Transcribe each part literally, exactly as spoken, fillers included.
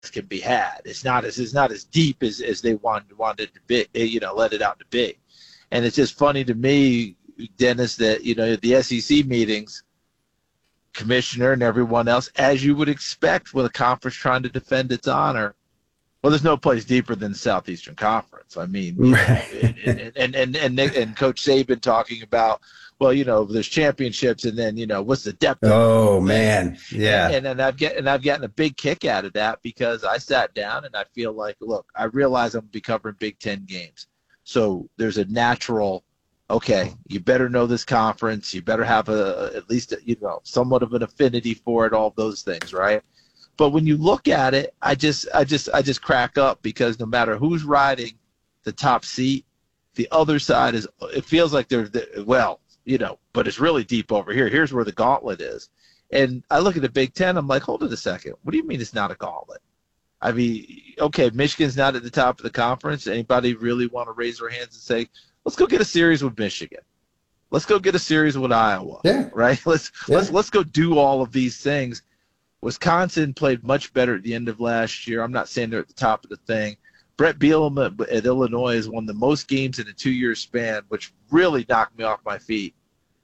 can be had. It's not as it's not as deep as, as they wanted wanted to be, you know, let it out to be. And it's just funny to me, Dennis, that, you know, the S E C meetings, commissioner and everyone else, as you would expect with a conference trying to defend its honor. Well, there's no place deeper than the Southeastern Conference. I mean, you know, and, and, and, and, and Coach Saban talking about, well, you know, there's championships, and then, you know, what's the depth of Oh, it? man. Yeah. And, and, and, I've get, and I've gotten a big kick out of that because I sat down and I feel like, look, I realize I'm going to be covering Big Ten games. So there's a natural, okay, you better know this conference. You better have a at least, a, you know, somewhat of an affinity for it, all those things, right? But when you look at it, I just, I just, I just crack up because no matter who's riding the top seat, the other side is. It feels like they're, well, you know, but it's really deep over here. Here's where the gauntlet is. And I look at the Big Ten. I'm like, hold it a second. What do you mean it's not a gauntlet? I mean, okay, Michigan's not at the top of the conference. Anybody really want to raise their hands and say, let's go get a series with Michigan? Let's go get a series with Iowa. Yeah. Right. Let's yeah. let's let's go do all of these things. Wisconsin played much better at the end of last year. I'm not saying they're at the top of the thing. Brett Bielema at Illinois has won the most games in a two-year span, which really knocked me off my feet.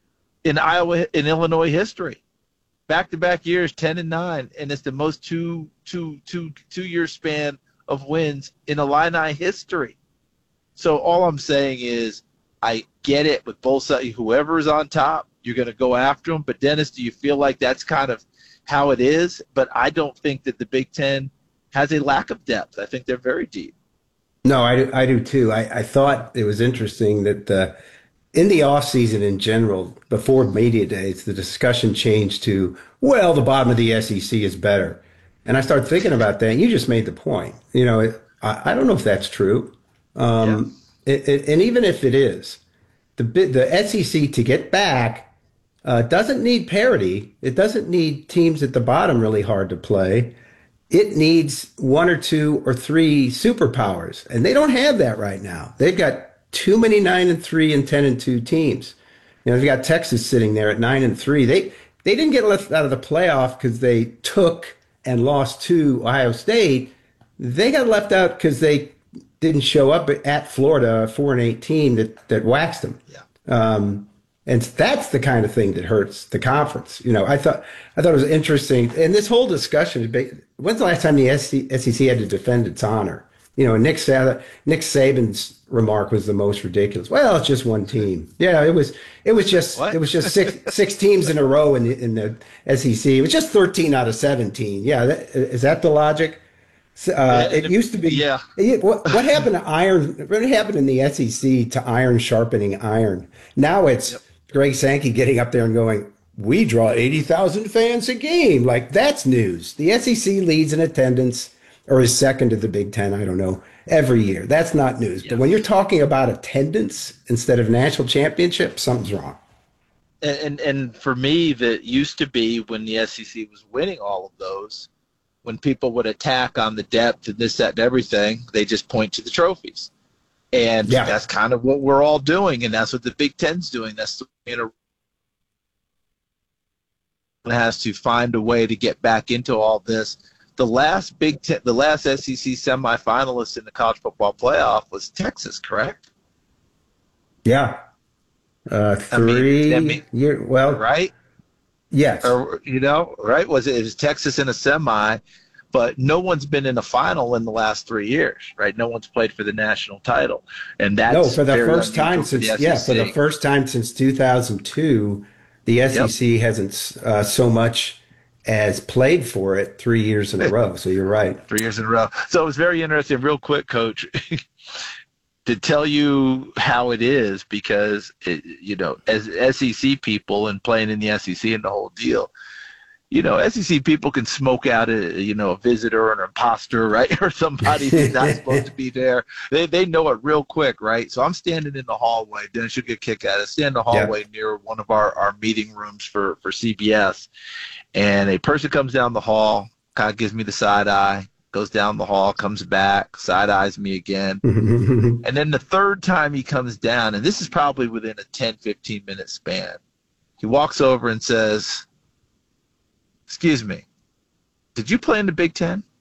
In Iowa, in Illinois history, back-to-back years, ten and nine, and it's the most two two two two-year span of wins in Illini history. So all I'm saying is, I get it with both sides. Whoever is on top, you're going to go after them. But Dennis, do you feel like that's kind of how it is? But I don't think that the Big Ten has a lack of depth. I think they're very deep. No, I do, I do too. I, I thought it was interesting that uh, in the offseason in general, before media days, the discussion changed to, well, the bottom of the S E C is better. And I started thinking about that. And you just made the point. You know, it, I, I don't know if that's true. Um, yeah. it, it, and even if it is, the the S E C to get back uh, doesn't need parity. It doesn't need teams at the bottom really hard to play. It needs one or two or three superpowers, and they don't have that right now. They've got too many nine and three and ten and two teams. You know, they've got Texas sitting there at nine and three. They they didn't get left out of the playoff because they took and lost to Ohio State. They got left out because they didn't show up at Florida, a four and eight team that that waxed them. Yeah. Um, and that's the kind of thing that hurts the conference. You know, I thought I thought it was interesting. And this whole discussion, when's the last time the S E C had to defend its honor? You know, Nick Saban, Nick Saban's remark was the most ridiculous. Well, it's just one team. Yeah, it was. It was just. What? It was just six six teams in a row in the, in the S E C. It was just thirteen out of seventeen. Yeah, that, is that the logic? Uh, it used to be. Yeah. It, what, what happened to iron? What happened in the S E C to iron sharpening iron? Now it's yep. Greg Sankey getting up there and going, "We draw eighty thousand fans a game." Like, that's news. The S E C leads in attendance, or is second to the Big Ten. I don't know. Every year, that's not news. Yep. But when you're talking about attendance instead of national championship, something's wrong. And, and and for me, that used to be when the S E C was winning all of those. When people would attack on the depth and this, that, and everything, they just point to the trophies. And yeah. that's kind of what we're all doing, and that's what the Big Ten's doing. That's the, you know, has to find a way to get back into all this. The last Big Ten, the last S E C semifinalist in the college football playoff was Texas, correct? Yeah. Uh, three I mean, I mean, year, well, right? Yes. Or, you know, right? Was it, it was Texas in a semi, but no one's been in a final in the last three years, right? No one's played for the national title, and that's no for the first time since for yeah for the first time since two thousand two, the S E C yep. hasn't uh, so much as played for it three years in a row. So you're right, three years in a row. So it was very interesting. Real quick, Coach. To tell you how it is, because, it, you know, as S E C people and playing in the S E C and the whole deal, you know, S E C people can smoke out a, you know, a visitor or an imposter, right, or somebody who's not supposed to be there. They they know it real quick, right? So I'm standing in the hallway. Dennis should get a kick out of it. Stand in the hallway yeah. near one of our, our meeting rooms for, for C B S, and a person comes down the hall, kind of gives me the side eye, goes down the hall, comes back, side-eyes me again. And then the third time he comes down, and this is probably within a ten, fifteen-minute span, he walks over and says, "Excuse me, did you play in the Big Ten?"